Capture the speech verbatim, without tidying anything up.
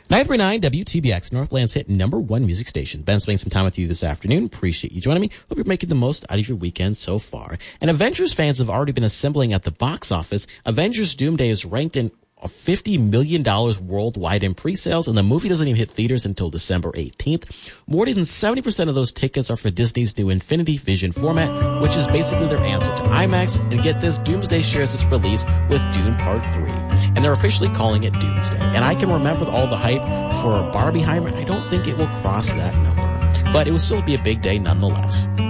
nine three nine W T B X, Northland's hit number one music station. Ben spending some time with you this afternoon. Appreciate you joining me. Hope you're making the most out of your weekend so far. And Avengers fans have already been assembling at the box office. Avengers Doomsday is ranked in fifty million dollars worldwide in pre-sales, and the movie doesn't even hit theaters until December eighteenth. More than seventy percent of those tickets are for Disney's new Infinity Vision format, which is basically their answer to IMAX. And get this, Doomsday shares its release with Dune Part three, and they're officially calling it Doomsday. And I can remember all the hype for Barbieheimer. I don't think it will cross that number, but it will still be a big day nonetheless.